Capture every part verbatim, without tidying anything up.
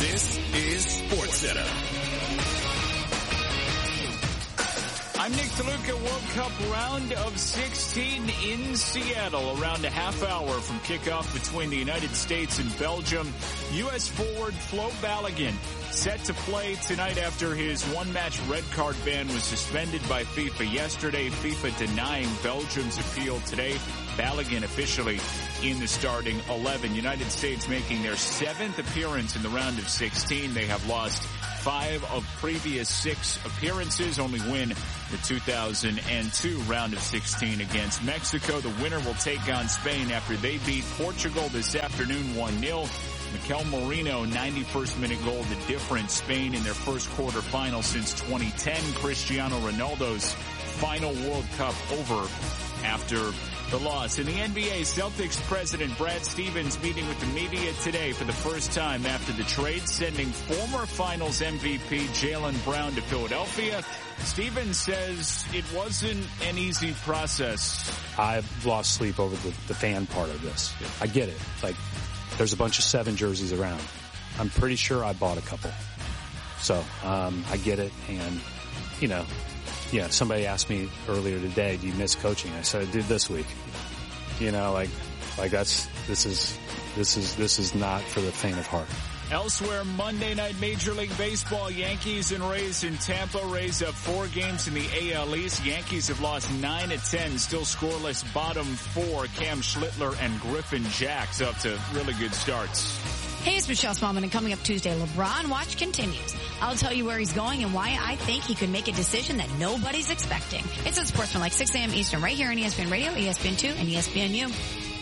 This is SportsCenter. I'm Nick DeLuca. World Cup round of sixteen in Seattle. Around a half hour from kickoff between the United States and Belgium. U S forward Flo Balogun set to play tonight after his one-match red card ban was suspended by FIFA yesterday. FIFA denying Belgium's appeal today. Balogun officially in the starting eleven. United States making their seventh appearance in the round of sixteen. They have lost five of previous six appearances, only win the two thousand two round of sixteen against Mexico. The winner will take on Spain after they beat Portugal this afternoon one nil. Mikel Merino, ninety-first minute goal, the difference. Spain in their first quarterfinal since twenty ten. Cristiano Ronaldo's final World Cup over after the loss. In the N B A, Celtics president Brad Stevens meeting with the media today for the first time after the trade, sending former Finals M V P Jaylen Brown to Philadelphia. Stevens says it wasn't an easy process. I've lost sleep over the, the fan part of this. I get it. Like, there's a bunch of seven jerseys around. I'm pretty sure I bought a couple. So, um, I get it. And, you know, yeah, somebody asked me earlier today, do you miss coaching? I said, I did this week. You know, like, like that's, this is, this is, this is not for the faint of heart. Elsewhere, Monday night Major League Baseball, Yankees and Rays in Tampa. Rays up four games in the A L East. Yankees have lost nine of ten, still scoreless bottom four. Cam Schlittler and Griffin Jacks up to really good starts. Hey, it's Michelle Smallman, and coming up Tuesday, LeBron Watch continues. I'll tell you where he's going and why I think he could make a decision that nobody's expecting. It's on Sportsman like six a.m. Eastern, right here on E S P N Radio, E S P N two, and E S P N U.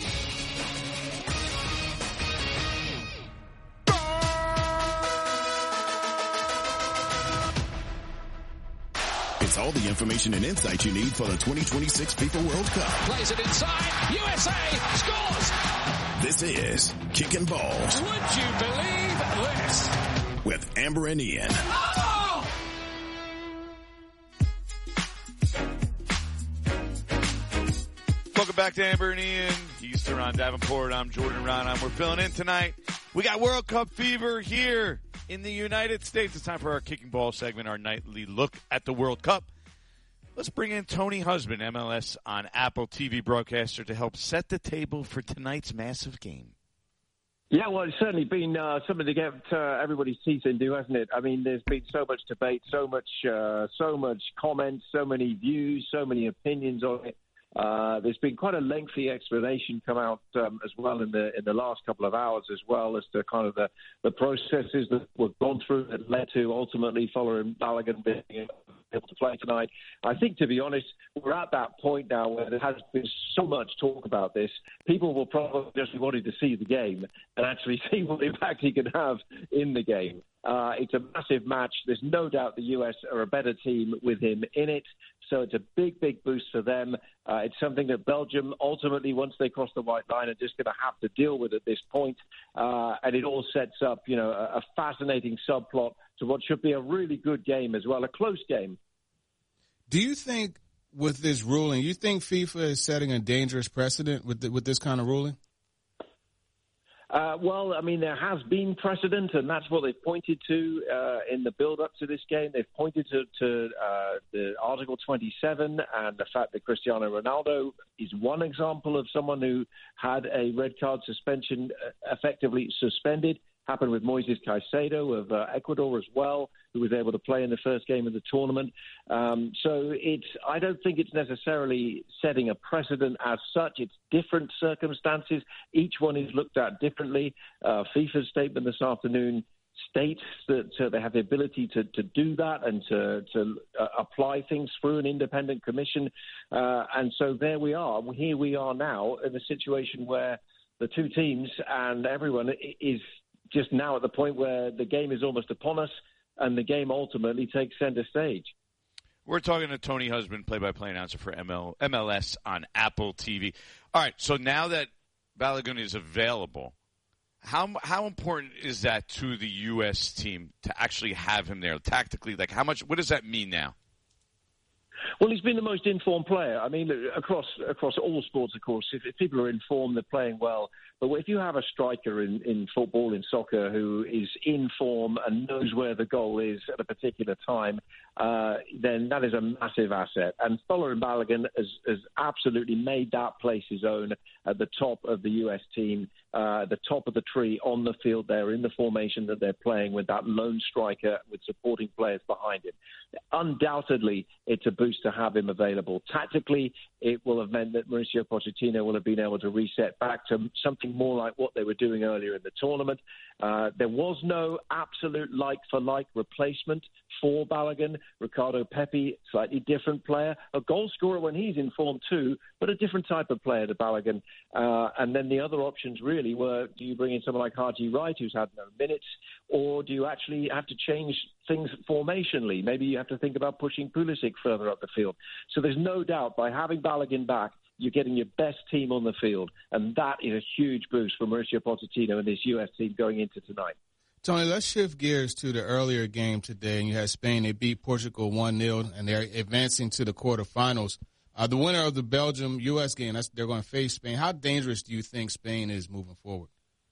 It's all the information and insight you need for the twenty twenty-six FIFA World Cup. Plays it inside. U S A scores. This is Kicking Balls. Would you believe this? With Amber and Ian. Oh! Welcome back to Amber and Ian. He's Teron Davenport. I'm Jordan Ron. We're filling in tonight. We got World Cup fever here in the United States. It's time for our Kicking Ball segment, our nightly look at the World Cup. Let's bring in Tony Husband, M L S on Apple T V broadcaster, to help set the table for tonight's massive game. Yeah, well, it's certainly been uh, something to get uh, everybody's teeth into, hasn't it? I mean, there's been so much debate, so much, uh, so much comment, so many views, so many opinions on it. Uh, there's been quite a lengthy explanation come out um, as well in the in the last couple of hours as well as to kind of the, the processes that were gone through that led to ultimately following Balogun being able to play tonight. I think, to be honest, we're at that point now where there has been so much talk about this. People will probably just be wanting to see the game and actually see what impact he can have in the game. Uh, it's a massive match. There's no doubt the U S are a better team with him in it. So it's a big, big boost for them. Uh, it's something that Belgium ultimately, once they cross the white line, are just going to have to deal with at this point. Uh, and it all sets up, you know, a, a fascinating subplot to what should be a really good game as well, a close game. Do you think with this ruling, you think FIFA is setting a dangerous precedent with the, with this kind of ruling? Uh, well, I mean, there has been precedent, and that's what they've pointed to uh, in the build-up to this game. They've pointed to, to uh, the Article twenty-seven and the fact that Cristiano Ronaldo is one example of someone who had a red card suspension effectively suspended. Happened with Moises Caicedo of uh, Ecuador as well, who was able to play in the first game of the tournament. Um, so it's, I don't think it's necessarily setting a precedent as such. It's different circumstances. Each one is looked at differently. Uh, FIFA's statement this afternoon states that uh, they have the ability to, to do that and to, to uh, apply things through an independent commission. Uh, and so there we are. Here we are now in a situation where the two teams and everyone is just now at the point where the game is almost upon us and the game ultimately takes center stage. We're talking to Tony Husband, play-by-play announcer for M L, M L S on Apple T V. All right, so now that Balogun is available, how how important is that to the U S team to actually have him there tactically? Like, how much? What does that mean now? Well, he's been the most informed player. I mean, across across all sports, of course, if, if people are informed, they're playing well. But if you have a striker in, in football, in soccer, who is in form and knows where the goal is at a particular time, uh, then that is a massive asset. And Folarin Balogun has, has absolutely made that place his own at the top of the U S team, uh, the top of the tree on the field there in the formation that they're playing with that lone striker with supporting players behind him. Undoubtedly, it's a boost to have him available. Tactically, it will have meant that Mauricio Pochettino will have been able to reset back to something more like what they were doing earlier in the tournament. Uh, there was no absolute like-for-like replacement for Balogun. Ricardo Pepi, slightly different player, a goal scorer when he's in form too, but a different type of player to Balogun. Uh, and then the other options really were, do you bring in someone like Haji Wright, who's had no minutes, or do you actually have to change things formationally? Maybe you have to think about pushing Pulisic further up the field. So there's no doubt by having Balogun back, you're getting your best team on the field, and that is a huge boost for Mauricio Pochettino and this U S team going into tonight. Tony, let's shift gears to the earlier game today. And you had Spain. They beat Portugal one nil, and they're advancing to the quarterfinals. Uh, the winner of the Belgium-U S game, that's, they're going to face Spain. How dangerous do you think Spain is moving forward?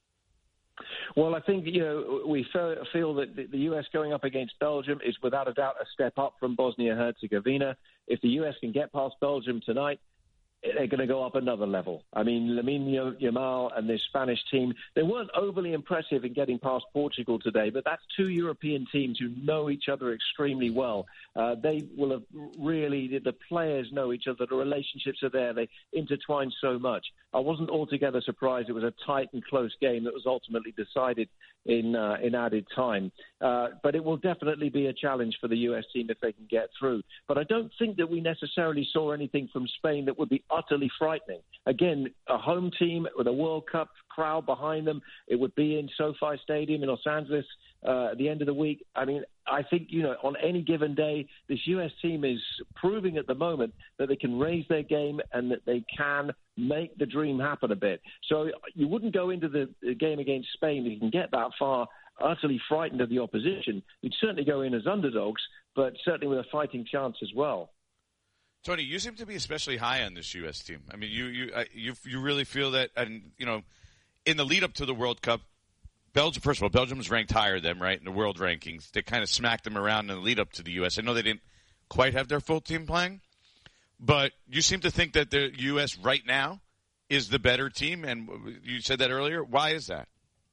Well, I think, you know, we feel that the U S going up against Belgium is without a doubt a step up from Bosnia-Herzegovina. If the U S can get past Belgium tonight, they're going to go up another level. I mean, Lamine Yamal and this Spanish team, they weren't overly impressive in getting past Portugal today, but that's two European teams who know each other extremely well. Uh, they will have really, the players know each other, the relationships are there, they intertwine so much. I wasn't altogether surprised it was a tight and close game that was ultimately decided in uh, in added time. Uh, but it will definitely be a challenge for the U S team if they can get through. But I don't think that we necessarily saw anything from Spain that would be utterly frightening. Again, a home team with a World Cup crowd behind them. It would be in SoFi Stadium in Los Angeles uh, at the end of the week. I mean, I think, you know, on any given day, this U S team is proving at the moment that they can raise their game and that they can make the dream happen a bit. So you wouldn't go into the, the game against Spain if you can get that far utterly frightened of the opposition. You'd certainly go in as underdogs, but certainly with a fighting chance as well. Tony, you seem to be especially high on this U S team. I mean, you you uh, you you really feel that, and you know, in the lead up to the World Cup, Belgium. First of all, Belgium was ranked higher than them, right, in the world rankings. They kind of smacked them around in the lead up to the U S. I know they didn't quite have their full team playing, but you seem to think that the U S right now is the better team, and you said that earlier. Why is that?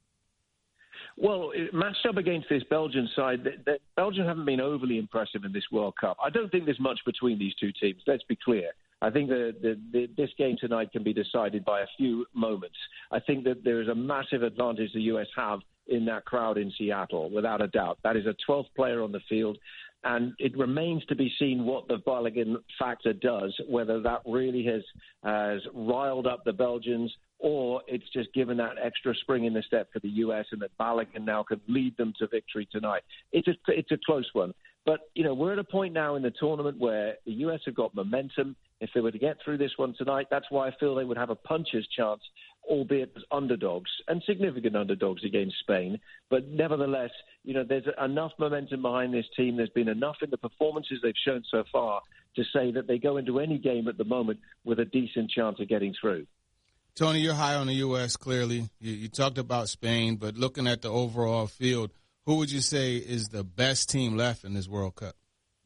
Well, matched up against this Belgian side, that, that Belgium haven't been overly impressive in this World Cup. I don't think there's much between these two teams. Let's be clear. I think that the, the, this game tonight can be decided by a few moments. I think that there is a massive advantage the U S have in that crowd in Seattle, without a doubt. That is a twelfth player on the field. And it remains to be seen what the Balogun factor does, whether that really has, has riled up the Belgians or it's just given that extra spring in the step for the U S and that Balogun now can lead them to victory tonight. It's a, it's a close one. But, you know, we're at a point now in the tournament where the U S have got momentum. If they were to get through this one tonight, that's why I feel they would have a puncher's chance, albeit as underdogs, and significant underdogs against Spain. But nevertheless, you know, there's enough momentum behind this team. There's been enough in the performances they've shown so far to say that they go into any game at the moment with a decent chance of getting through. Tony, you're high on the U S, clearly. You, you talked about Spain, but looking at the overall field, who would you say is the best team left in this World Cup?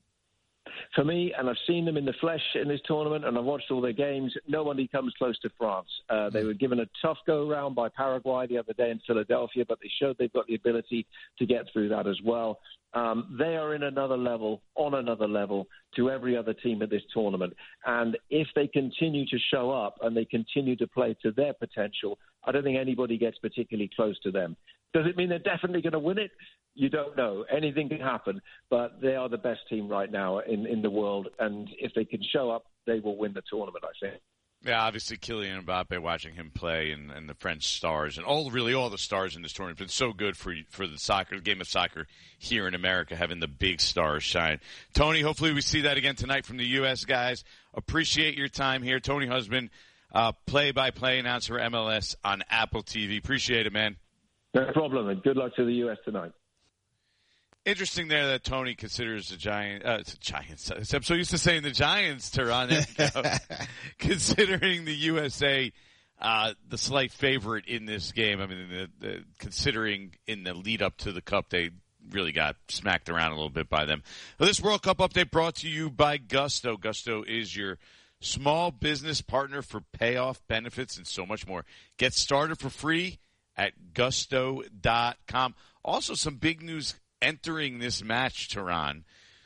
For me, and I've seen them in the flesh in this tournament, and I've watched all their games, nobody comes close to France. Uh, they were given a tough go-round by Paraguay the other day in Philadelphia, but they showed they've got the ability to get through that as well. Um, they are in another level, on another level, to every other team at this tournament. And if they continue to show up and they continue to play to their potential, I don't think anybody gets particularly close to them. Does it mean they're definitely going to win it? You don't know. Anything can happen, but they are the best team right now in, in the world. And if they can show up, they will win the tournament, I think. Yeah, obviously Kylian Mbappe, watching him play, and, and the French stars, and all really all the stars in this tournament. It's been so good for for the soccer, the game of soccer here in America, having the big stars shine. Tony, hopefully we see that again tonight from the U S guys. Appreciate your time here. Tony Husband, uh, play-by-play announcer for M L S on Apple T V. Appreciate it, man. No problem, and good luck to the U S tonight. Interesting there that Tony considers the Giants. Uh, the Giants. I'm so used to saying the Giants, Teron. Considering the U S A uh, the slight favorite in this game. I mean, the, the, considering in the lead up to the Cup, they really got smacked around a little bit by them. Well, this World Cup update brought to you by Gusto. Gusto is your small business partner for payoff benefits and so much more. Get started for free at gusto dot com. Also, some big news entering this match, Teron.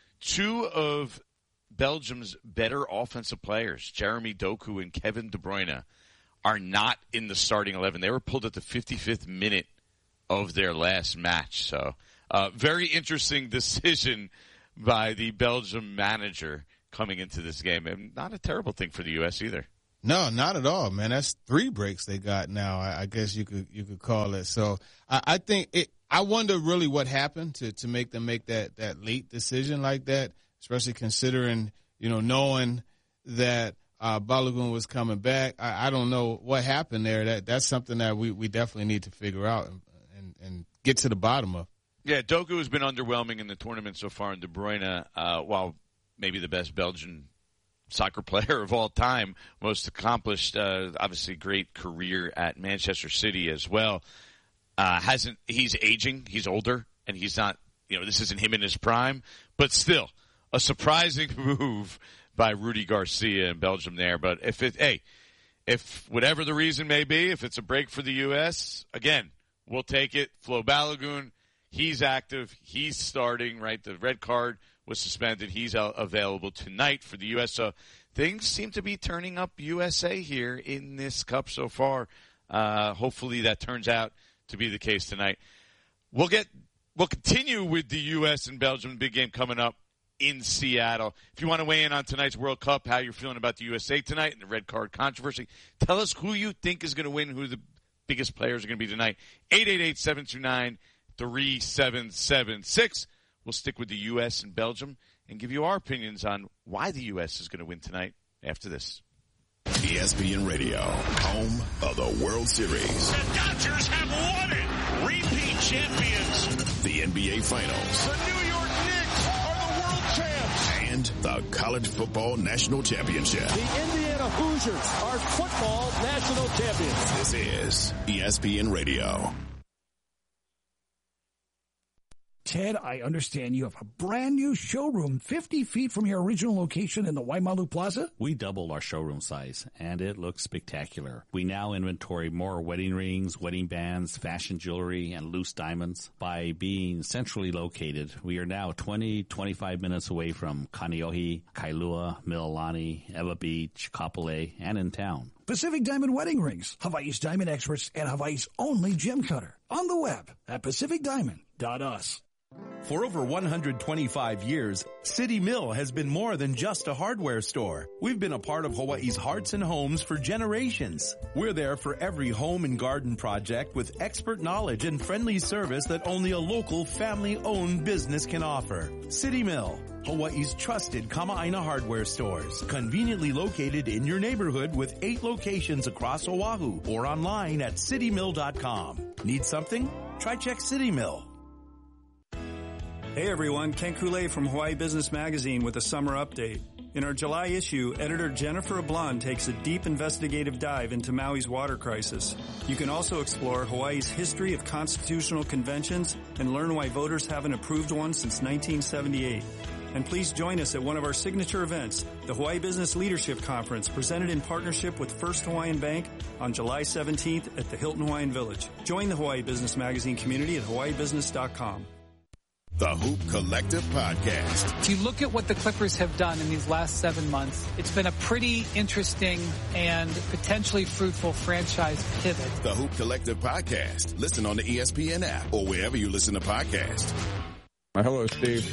Two of Belgium's better offensive players, Jeremy Doku and Kevin De Bruyne, are not in the starting eleven. They were pulled at the fifty-fifth minute of their last match. So, uh, very interesting decision by the Belgium manager coming into this game. And not a terrible thing for the U S either. No, not at all, man. That's three breaks they got now. I, I guess you could you could call it. So I, I think it. I wonder really what happened to, to make them make that, that late decision like that, especially considering, you know, knowing that uh, Balogun was coming back. I, I don't know what happened there. That That's something that we, we definitely need to figure out and, and, and get to the bottom of. Yeah, Doku has been underwhelming in the tournament so far, and De Bruyne, uh, while maybe the best Belgian soccer player of all time, most accomplished, uh, obviously great career at Manchester City as well. Uh, hasn't, he's aging, he's older, and he's not, you know, this isn't him in his prime, but still, a surprising move by Rudy Garcia in Belgium there. But if it, hey, if whatever the reason may be, if it's a break for the U S, again, we'll take it. Flo Balogun, he's active, he's starting, right? The red card was suspended, he's available tonight for the U S. So things seem to be turning up U S A here in this Cup so far. Uh, hopefully that turns out to be the case tonight. We'll get, we'll continue with the U S and Belgium big game coming up in Seattle. If you want to weigh in on tonight's World Cup, how you're feeling about the U S A tonight and the red card controversy, tell us who you think is going to win, who the biggest players are going to be tonight. eight eight eight, seven two nine, three seven seven six. We'll stick with the U S and Belgium and give you our opinions on why the U S is going to win tonight after this. E S P N Radio, home of the World Series. The Dodgers have won it. Repeat champions. The N B A Finals. The New York Knicks are the world champs. And the College Football National Championship. The Indiana Hoosiers are football national champions. This is E S P N Radio. Ted, I understand you have a brand new showroom fifty feet from your original location in the Waimalu Plaza? We doubled our showroom size, and it looks spectacular. We now inventory more wedding rings, wedding bands, fashion jewelry, and loose diamonds. By being centrally located, we are now twenty, twenty-five minutes away from Kaneohe, Kailua, Mililani, Ewa Beach, Kapolei, and in town. Pacific Diamond Wedding Rings, Hawaii's diamond experts and Hawaii's only gem cutter. On the web at pacific diamond dot u s. For over one hundred twenty-five years, City Mill has been more than just a hardware store. We've been a part of Hawaii's hearts and homes for generations. We're there for every home and garden project with expert knowledge and friendly service that only a local family-owned business can offer. City Mill, Hawaii's trusted Kama'aina hardware stores, conveniently located in your neighborhood with eight locations across Oahu or online at city mill dot com. Need something? Try check City Mill. Hey everyone, Ken Koulé from Hawaii Business Magazine with a summer update. In our July issue, editor Jennifer Ablon takes a deep investigative dive into Maui's water crisis. You can also explore Hawaii's history of constitutional conventions and learn why voters haven't approved one since nineteen seventy-eight. And please join us at one of our signature events, the Hawaii Business Leadership Conference, presented in partnership with First Hawaiian Bank on July seventeenth at the Hilton Hawaiian Village. Join the Hawaii Business Magazine community at hawaii business dot com. The Hoop Collective Podcast. If you look at what the Clippers have done in these last seven months, it's been a pretty interesting and potentially fruitful franchise pivot. The Hoop Collective Podcast. Listen on the E S P N app or wherever you listen to podcasts. Uh, hello, Steve.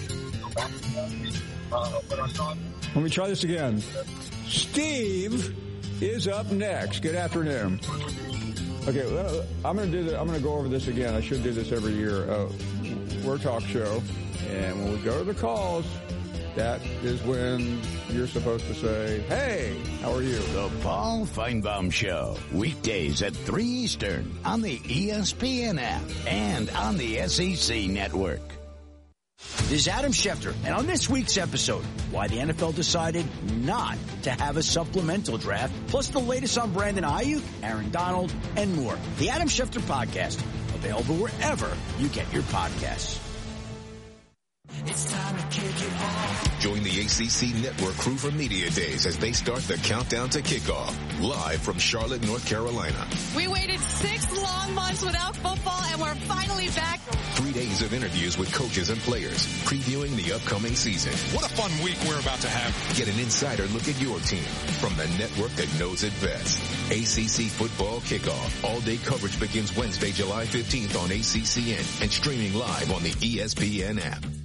Let me try this again. Steve is up next. Good afternoon. Okay, well, I'm going to do that. I'm going to go over this again. I should do this every year. Uh, We're a talk show, and when we go to the calls, that is when you're supposed to say, hey, how are you? The Paul Feinbaum Show, weekdays at three Eastern on the E S P N app and on the S E C network. This is Adam Schefter, and on this week's episode, why the N F L decided not to have a supplemental draft, plus the latest on Brandon Ayuk, Aaron Donald, and more. The Adam Schefter Podcast, available wherever you get your podcasts. It's time to kick it off. Join the A C C Network crew for Media Days as they start the countdown to kickoff. Live from Charlotte, North Carolina. We waited six long months without football, and we're finally back. Three days of interviews with coaches and players, previewing the upcoming season. What a fun week we're about to have. Get an insider look at your team from the network that knows it best. A C C Football Kickoff. All-day coverage begins Wednesday, July fifteenth on A C C N and streaming live on the E S P N app.